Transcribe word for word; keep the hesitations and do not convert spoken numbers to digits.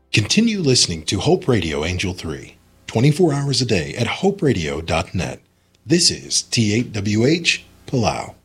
Continue listening to Hope Radio Angel three, twenty-four hours a day at hope radio dot net. This is T eight W H, Palau.